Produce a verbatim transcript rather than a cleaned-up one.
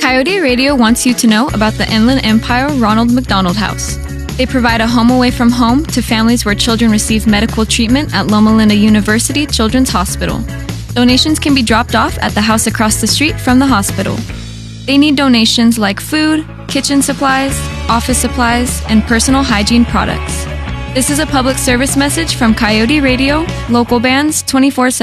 Coyote Radio wants you to know about the Inland Empire Ronald McDonald House. They provide a home away from home to families where children receive medical treatment at Loma Linda University Children's Hospital. Donations can be dropped off at the house across the street from the hospital. They need donations like food, kitchen supplies, office supplies, and personal hygiene products. This is a public service message from Coyote Radio, local bands twenty-four seven.